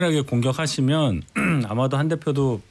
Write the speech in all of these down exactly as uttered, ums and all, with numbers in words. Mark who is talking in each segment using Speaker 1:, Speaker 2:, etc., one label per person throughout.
Speaker 1: 하게 공격하시면 아마도 한 대표도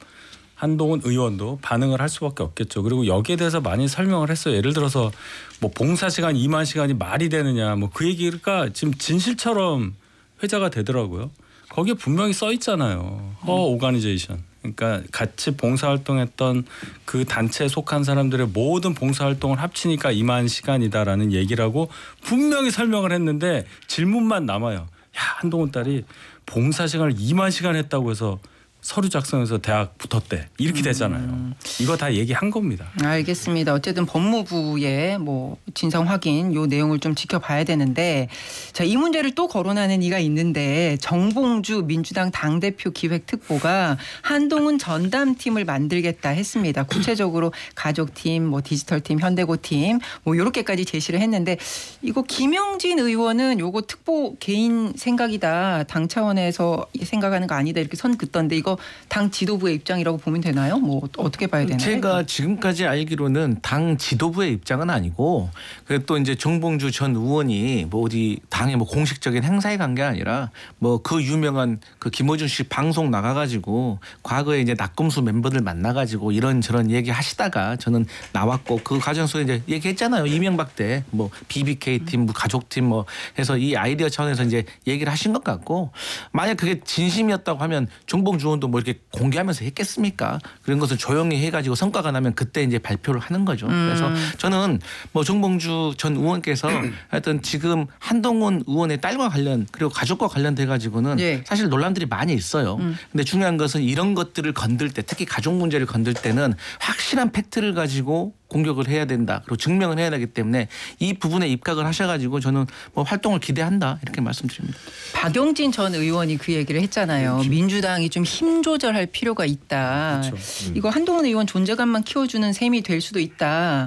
Speaker 1: 한동훈 의원도 반응을 할 수밖에 없겠죠. 그리고 여기에 대해서 많이 설명을 했어요. 예를 들어서 뭐 봉사 시간 이만 시간이 말이 되느냐 뭐 그 얘기가 지금 진실처럼 회자가 되더라고요. 거기에 분명히 써 있잖아요. 허 오가니제이션. 그러니까 같이 봉사활동했던 그 단체에 속한 사람들의 모든 봉사활동을 합치니까 이만 시간이다라는 얘기라고 분명히 설명을 했는데 질문만 남아요. 야, 한동훈 딸이 봉사 시간을 이만 시간 했다고 해서 서류 작성해서 대학 붙었대. 이렇게 되잖아요. 음. 이거 다 얘기한 겁니다.
Speaker 2: 알겠습니다. 어쨌든 법무부의 뭐 진상 확인 요 내용을 좀 지켜봐야 되는데 자, 이 문제를 또 거론하는 이가 있는데 정봉주 민주당 당대표 기획특보가 한동훈 전담팀을 만들겠다 했습니다. 구체적으로 가족팀, 뭐 디지털팀, 현대고팀 뭐 요렇게까지 제시를 했는데 이거 김영진 의원은 요거 특보 개인 생각이다. 당 차원에서 생각하는 거 아니다. 이렇게 선 긋던데 이거 당 지도부의 입장이라고 보면 되나요? 뭐 어떻게 봐야 되나요?
Speaker 3: 제가 지금까지 알기로는 당 지도부의 입장은 아니고 그리고 또 이제 정봉주 전 의원이 뭐 어디 당의 뭐 공식적인 행사에 간 게 아니라 뭐 그 유명한 그 김어준 씨 방송 나가가지고 과거에 이제 낙검수 멤버들 만나가지고 이런저런 얘기 하시다가 저는 나왔고 그 과정 속에 이제 얘기했잖아요. 이명박 때 뭐 비비케이 팀, 뭐 가족팀 뭐 해서 이 아이디어 차원에서 이제 얘기를 하신 것 같고 만약 그게 진심이었다고 하면 정봉주 의원도 뭐 이렇게 공개하면서 했겠습니까? 그런 것을 조용히 해가지고 성과가 나면 그때 이제 발표를 하는 거죠. 음. 그래서 저는 뭐 정봉주 전 의원께서 하여튼 지금 한동훈 의원의 딸과 관련 그리고 가족과 관련돼 가지고는 예. 사실 논란들이 많이 있어요. 음. 근데 중요한 것은 이런 것들을 건들 때 특히 가족 문제를 건들 때는 확실한 팩트를 가지고 공격을 해야 된다. 그리고 증명을 해야 되기 때문에 이 부분에 입각을 하셔가지고 저는 뭐 활동을 기대한다 이렇게 말씀드립니다.
Speaker 2: 박용진 전 의원이 그 얘기를 했잖아요. 그렇죠. 민주당이 좀 힘 조절할 필요가 있다. 그렇죠. 음. 이거 한동훈 의원 존재감만 키워주는 셈이 될 수도 있다.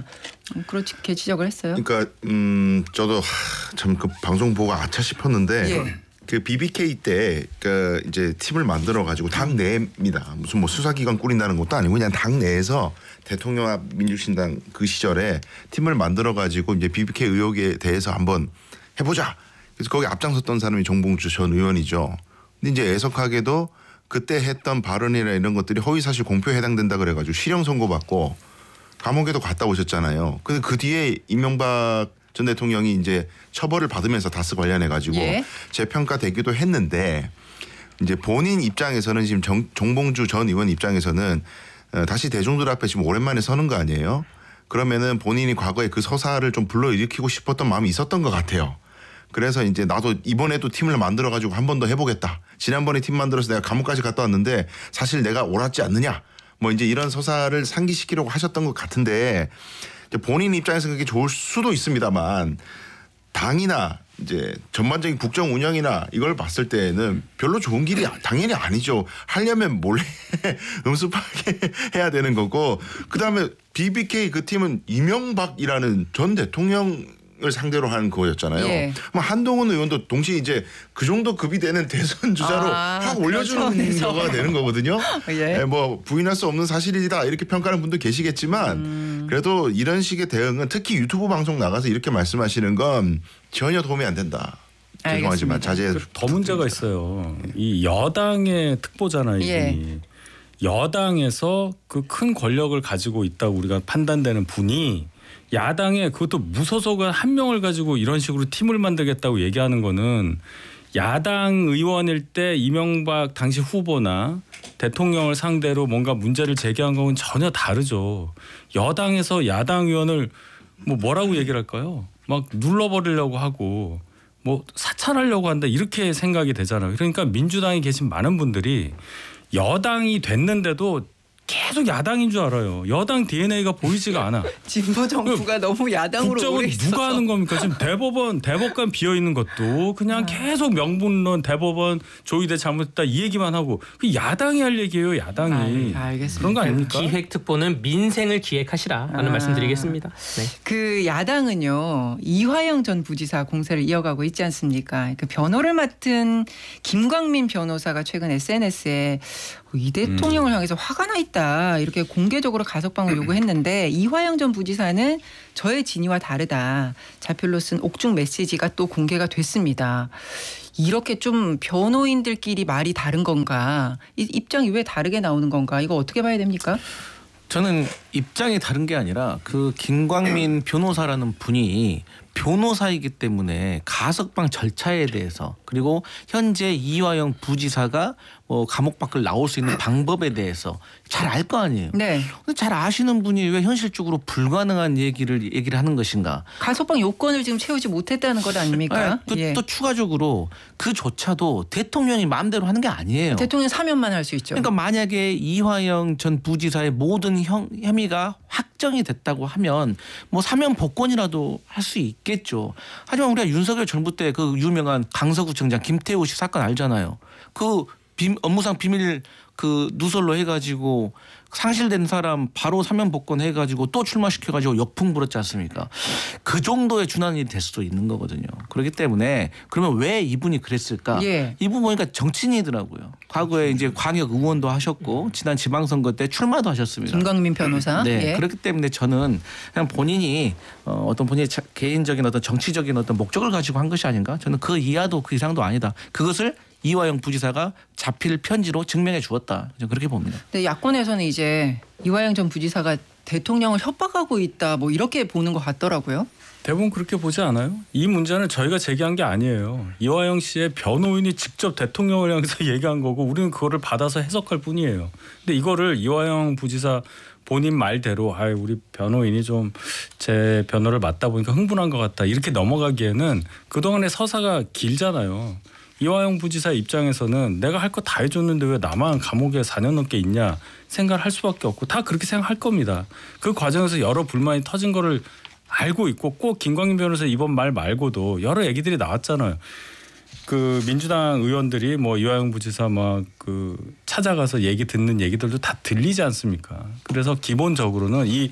Speaker 2: 그렇게 지적을 했어요.
Speaker 4: 그러니까 음, 저도 참 그 방송 보고 아차 싶었는데. 예. 그 비비케이 때 그 이제 팀을 만들어 가지고 당 내입니다. 무슨 뭐 수사기관 꾸린다는 것도 아니고 그냥 당 내에서 대통령합 민주신당 그 시절에 팀을 만들어 가지고 이제 비비케이 의혹에 대해서 한번 해보자. 그래서 거기 앞장섰던 사람이 정봉주 전 의원이죠. 근데 이제 애석하게도 그때 했던 발언이나 이런 것들이 허위사실 공표에 해당된다 그래가지고 실형 선고받고 감옥에도 갔다 오셨잖아요. 근데 그 뒤에 이명박 전 대통령이 이제 처벌을 받으면서 다스 관련해 가지고 예. 재평가되기도 했는데 이제 본인 입장에서는 지금 정, 정봉주 전 의원 입장에서는 다시 대중들 앞에 지금 오랜만에 서는 거 아니에요? 그러면은 본인이 과거에 그 서사를 좀 불러일으키고 싶었던 마음이 있었던 것 같아요. 그래서 이제 나도 이번에도 팀을 만들어 가지고 한 번 더 해보겠다. 지난번에 팀 만들어서 내가 감옥까지 갔다 왔는데 사실 내가 옳았지 않느냐. 뭐 이제 이런 서사를 상기시키려고 하셨던 것 같은데 본인 입장에서 그게 좋을 수도 있습니다만 당이나 이제 전반적인 국정 운영이나 이걸 봤을 때는 별로 좋은 길이 당연히 아니죠. 하려면 몰래 음습하게 해야 되는 거고 그다음에 비비케이 그 팀은 이명박이라는 전 대통령 을 상대로 하는 거였잖아요. 예. 한동훈 의원도 동시에 이제 그 정도 급이 되는 대선 주자로 아, 확 올려주는 거가 되는 거거든요. 예. 네, 뭐 부인할 수 없는 사실이다 이렇게 평가하는 분도 계시겠지만 음. 그래도 이런 식의 대응은 특히 유튜브 방송 나가서 이렇게 말씀하시는 건 전혀 도움이 안 된다. 죄송하지만 자제해.
Speaker 1: 더 문제가 있어요. 이 여당의 특보잖아요. 예. 여당에서 그 큰 권력을 가지고 있다고 우리가 판단되는 분이 야당에 그것도 무소속은 한 명을 가지고 이런 식으로 팀을 만들겠다고 얘기하는 거는 야당 의원일 때 이명박 당시 후보나 대통령을 상대로 뭔가 문제를 제기한 거는 전혀 다르죠. 여당에서 야당 의원을 뭐 뭐라고 얘기를 할까요? 막 눌러버리려고 하고 뭐 사찰하려고 한다 이렇게 생각이 되잖아요. 그러니까 민주당에 계신 많은 분들이 여당이 됐는데도 계속 야당인 줄 알아요. 여당 디엔에이가 보이지가 않아.
Speaker 2: 진보 정부가 너무 야당으로 오래 있어서.
Speaker 1: 누가 하는 겁니까? 지금 대법원, 대법관 비어 있는 것도 그냥 아. 계속 명분론 대법원 조의대 잘못했다 이 얘기만 하고 그 야당이 할 얘기예요. 야당이.
Speaker 2: 아, 알겠습니다.
Speaker 1: 그런 거 아닙니까?
Speaker 5: 기획특보는 민생을 기획하시라라는 아. 말씀드리겠습니다. 네.
Speaker 2: 그 야당은요. 이화영 전 부지사 공세를 이어가고 있지 않습니까? 그 변호를 맡은 김광민 변호사가 최근 에스엔에스에 이 대통령을 음. 향해서 화가 나 있다 이렇게 공개적으로 가석방을 요구했는데 이화영 전 부지사는 저의 진위와 다르다. 자필로 쓴 옥중 메시지가 또 공개가 됐습니다. 이렇게 좀 변호인들끼리 말이 다른 건가? 이 입장이 왜 다르게 나오는 건가? 이거 어떻게 봐야 됩니까?
Speaker 3: 저는 입장이 다른 게 아니라 그 김광민 변호사라는 분이 변호사이기 때문에 가석방 절차에 대해서 그리고 현재 이화영 부지사가 뭐 감옥 밖을 나올 수 있는 방법에 대해서 잘 알 거 아니에요.
Speaker 2: 네.
Speaker 3: 근데 잘 아시는 분이 왜 현실적으로 불가능한 얘기를 얘기를 하는 것인가?
Speaker 2: 가석방 요건을 지금 채우지 못했다는 것 아닙니까?
Speaker 3: 또,
Speaker 2: 예.
Speaker 3: 또 추가적으로 그조차도 대통령이 마음대로 하는 게 아니에요.
Speaker 2: 대통령 사면만 할 수 있죠.
Speaker 3: 그러니까 만약에 이화영 전 부지사의 모든 형, 혐의가 확정이 됐다고 하면 뭐 사면 복권이라도 할 수 있겠죠. 하지만 우리가 윤석열 정부 때 그 유명한 강서구청장 김태우 씨 사건 알잖아요. 그 비, 업무상 비밀 그 누설로 해가지고 상실된 사람 바로 사면 복권 해가지고 또 출마시켜가지고 역풍 불었지 않습니까? 그 정도의 준한 일이 될 수도 있는 거거든요. 그렇기 때문에 그러면 왜 이분이 그랬을까?
Speaker 2: 예.
Speaker 3: 이분 보니까 정치인이더라고요. 과거에 이제 광역 의원도 하셨고 지난 지방선거 때 출마도 하셨습니다.
Speaker 2: 김광민 변호사.
Speaker 3: 네,
Speaker 2: 예.
Speaker 3: 그렇기 때문에 저는 그냥 본인이 어, 어떤 본인의 자, 개인적인 어떤 정치적인 어떤 목적을 가지고 한 것이 아닌가? 저는 그 이하도 그 이상도 아니다. 그것을 이화영 부지사가 자필 편지로 증명해 주었다. 저는 그렇게 봅니다.
Speaker 2: 근데 야권에서는 이제 이화영 전 부지사가 대통령을 협박하고 있다 뭐 이렇게 보는 것 같더라고요.
Speaker 1: 대부분 그렇게 보지 않아요? 이 문제는 저희가 제기한 게 아니에요. 이화영 씨의 변호인이 직접 대통령을 향해서 얘기한 거고 우리는 그거를 받아서 해석할 뿐이에요. 근데 이거를 이화영 부지사 본인 말대로 아 우리 변호인이 좀 제 변호를 맡다 보니까 흥분한 것 같다 이렇게 넘어가기에는 그동안의 서사가 길잖아요. 이화영 부지사 입장에서는 내가 할 거 다 해줬는데 왜 나만 감옥에 사 년 넘게 있냐 생각을 할 수밖에 없고 다 그렇게 생각할 겁니다. 그 과정에서 여러 불만이 터진 거를 알고 있고 꼭 김광민 변호사 이번 말 말고도 여러 얘기들이 나왔잖아요. 그 민주당 의원들이 뭐 이화영 부지사 막 그 찾아가서 얘기 듣는 얘기들도 다 들리지 않습니까? 그래서 기본적으로는 이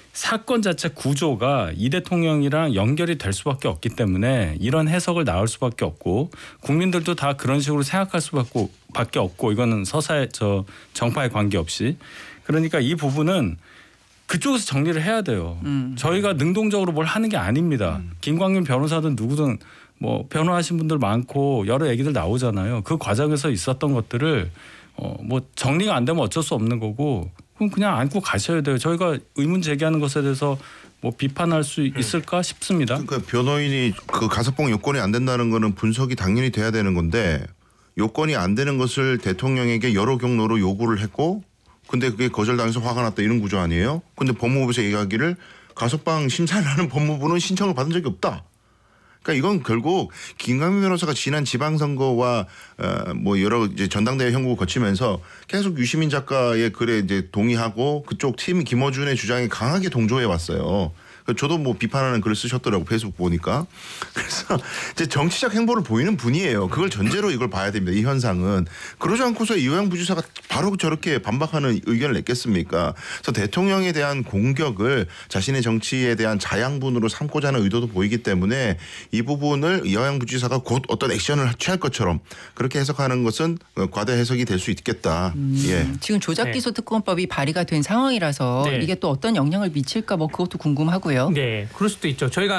Speaker 1: 사건 자체 구조가 이 대통령이랑 연결이 될 수밖에 없기 때문에 이런 해석을 나올 수밖에 없고 국민들도 다 그런 식으로 생각할 수밖에 없고 이거는 서사의 저 정파에 관계없이 그러니까 이 부분은 그쪽에서 정리를 해야 돼요. 음. 저희가 능동적으로 뭘 하는 게 아닙니다. 음. 김광민 변호사든 누구든 뭐 변호하신 분들 많고 여러 얘기들 나오잖아요. 그 과정에서 있었던 것들을 어 뭐 정리가 안 되면 어쩔 수 없는 거고 그럼 그냥 안고 가셔야 돼요. 저희가 의문 제기하는 것에 대해서 뭐 비판할 수 있을까 싶습니다.
Speaker 4: 그러니까 변호인이 그 가석방 요건이 안 된다는 거는 분석이 당연히 돼야 되는 건데 요건이 안 되는 것을 대통령에게 여러 경로로 요구를 했고 근데 그게 거절당해서 화가 났다 이런 구조 아니에요? 근데 법무부에서 얘기하기를 가석방 심사를 하는 법무부는 신청을 받은 적이 없다. 그러니까 이건 결국 김광민 변호사가 지난 지방선거와 어 뭐 여러 이제 전당대회 형국을 거치면서 계속 유시민 작가의 글에 이제 동의하고 그쪽 팀 김어준의 주장에 강하게 동조해 왔어요. 저도 뭐 비판하는 글을 쓰셨더라고 페이스북 보니까. 그래서 이제 정치적 행보를 보이는 분이에요. 그걸 전제로 이걸 봐야 됩니다. 이 현상은. 그러지 않고서 이화영 부지사가 바로 저렇게 반박하는 의견을 냈겠습니까? 그래서 대통령에 대한 공격을 자신의 정치에 대한 자양분으로 삼고자 하는 의도도 보이기 때문에 이 부분을 이화영 부지사가 곧 어떤 액션을 취할 것처럼 그렇게 해석하는 것은 과대 해석이 될 수 있겠다.
Speaker 2: 음,
Speaker 4: 예.
Speaker 2: 지금 조작기소 특검법이 발의가 된 상황이라서
Speaker 5: 네.
Speaker 2: 이게 또 어떤 영향을 미칠까 뭐 그것도 궁금하고요.
Speaker 5: 네, 그럴 수도 있죠. 저희가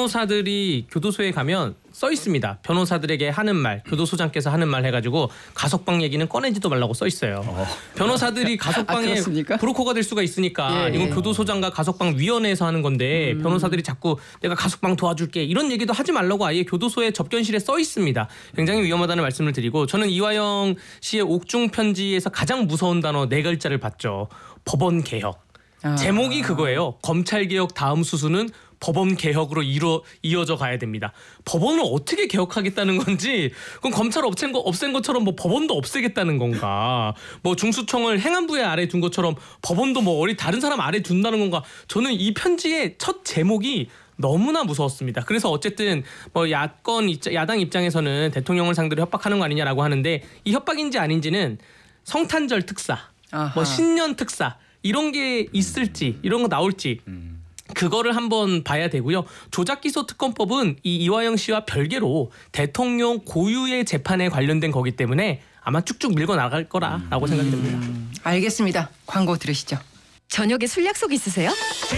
Speaker 5: 변호사들이 교도소에 가면 써 있습니다. 변호사들에게 하는 말, 교도소장께서 하는 말 해가지고 가석방 얘기는 꺼내지도 말라고 써 있어요. 어. 변호사들이 가석방에
Speaker 2: 아,
Speaker 5: 브로커가 될 수가 있으니까
Speaker 2: 예,
Speaker 5: 이건
Speaker 2: 예.
Speaker 5: 교도소장과 가석방위원회에서 하는 건데
Speaker 2: 음.
Speaker 5: 변호사들이 자꾸 내가 가석방 도와줄게 이런 얘기도 하지 말라고 아예 교도소의 접견실에 써 있습니다. 굉장히 위험하다는 말씀을 드리고 저는 이화영 씨의 옥중 편지에서 가장 무서운 단어 네 글자를 봤죠. 법원 개혁.
Speaker 2: 아.
Speaker 5: 제목이 그거예요. 검찰 개혁 다음 수순은 법원 개혁으로 이루, 이어져 가야 됩니다. 법원을 어떻게 개혁하겠다는 건지 그럼 검찰 없앤, 거, 없앤 것처럼 뭐 법원도 없애겠다는 건가 뭐 중수청을 행안부에 아래 둔 것처럼 법원도 뭐 어디 다른 사람 아래 둔다는 건가 저는 이 편지의 첫 제목이 너무나 무서웠습니다. 그래서 어쨌든 뭐 야권 입장, 야당 입장에서는 대통령을 상대로 협박하는 거 아니냐라고 하는데 이 협박인지 아닌지는 성탄절 특사,
Speaker 2: 아하.
Speaker 5: 뭐 신년 특사 이런 게 있을지 이런 거 나올지 그거를 한번 봐야 되고요. 조작기소 특검법은 이 이화영 씨와 별개로 대통령 고유의 재판에 관련된 거기 때문에 아마 쭉쭉 밀고 나갈 거라라고 생각이 듭니다.
Speaker 2: 알겠습니다. 광고 들으시죠.
Speaker 6: 저녁에 술 약속 있으세요?